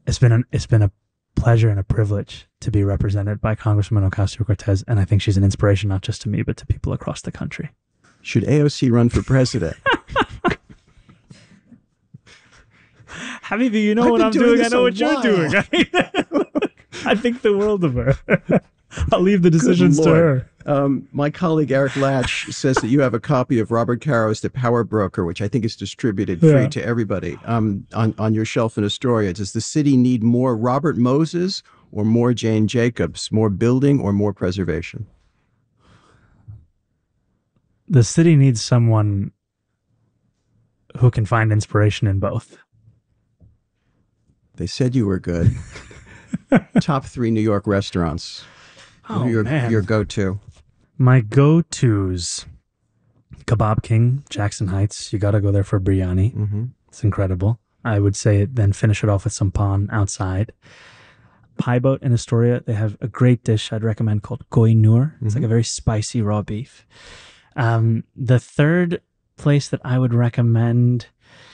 It's been a pleasure and a privilege to be represented by Congresswoman Ocasio-Cortez, and I think she's an inspiration not just to me, but to people across the country. Should AOC run for president? Habibi, you know what I'm doing. I know what you're doing. I think the world of her. I'll leave the decisions to her. My colleague Eric Latch says that you have a copy of Robert Caro's The Power Broker, which I think is distributed free to everybody on your shelf in Astoria. Does the city need more Robert Moses or more Jane Jacobs, more building or more preservation? The city needs someone who can find inspiration in both. They said you were good. Top 3 New York restaurants. Oh, man. Your go-to. My go-tos. Kebab King, Jackson Heights. You got to go there for biryani. Mm-hmm. It's incredible. I would say then finish it off with some pan outside. Pie Boat in Astoria, they have a great dish I'd recommend called Koi Noor. It's like a very spicy raw beef. The third place that I would recommend,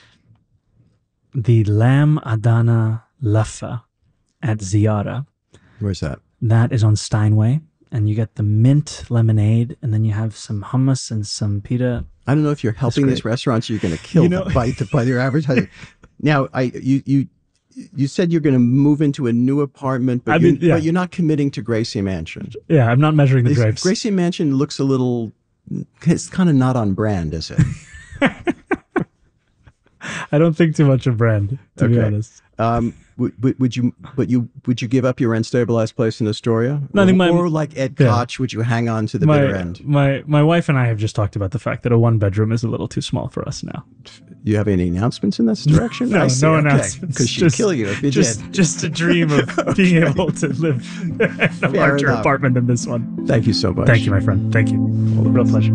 the Lamb Adana Laffa at Ziyara. Where's that? That is on Steinway, and you get the mint lemonade, and then you have some hummus and some pita. I don't know if you're helping these restaurants or you're going to kill them by your advertising. Now, you said you're going to move into a new apartment, but you're not committing to Gracie Mansion. Yeah, I'm not measuring the grapes. Gracie Mansion looks a little, it's kind of not on brand, is it? I don't think too much of brand, to be honest. Would you give up your rent stabilized place in Astoria? No, I think or like Ed Koch, would you hang on to the bitter end? My wife and I have just talked about the fact that a 1-bedroom is a little too small for us now. You have any announcements in this direction? No announcements. Because she'd kill you if you did. Just a dream of being able to live in a larger apartment than this one. Thank you so much. Thank you, my friend. Thank you. A real pleasure.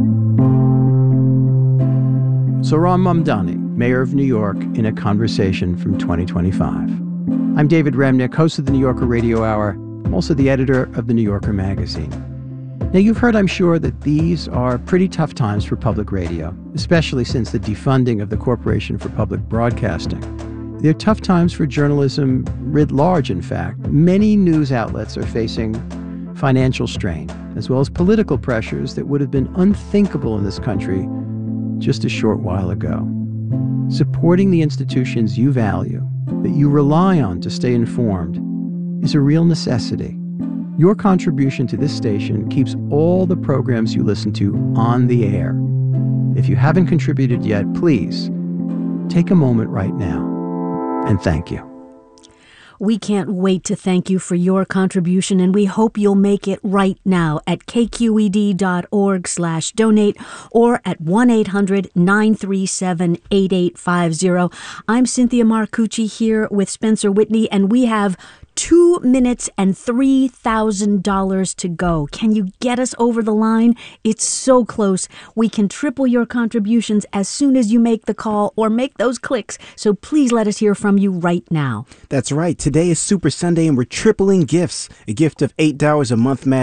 Zohran Mamdani, mayor of New York, in a conversation from 2025. I'm David Remnick, host of the New Yorker Radio Hour. I'm also the editor of the New Yorker magazine. Now, you've heard, I'm sure, that these are pretty tough times for public radio, especially since the defunding of the Corporation for Public Broadcasting. They're tough times for journalism writ large, in fact. Many news outlets are facing financial strain, as well as political pressures that would have been unthinkable in this country just a short while ago. Supporting the institutions you value, that you rely on to stay informed, is a real necessity. Your contribution to this station keeps all the programs you listen to on the air. If you haven't contributed yet, please take a moment right now and thank you. We can't wait to thank you for your contribution, and we hope you'll make it right now at kqed.org/donate or at 1-800-937-8850. I'm Cynthia Marcucci here with Spencer Whitney, and we have 2 minutes and $3,000 to go. Can you get us over the line? It's so close. We can triple your contributions as soon as you make the call or make those clicks. So please let us hear from you right now. That's right. Today is Super Sunday and we're tripling gifts. A gift of $8 a month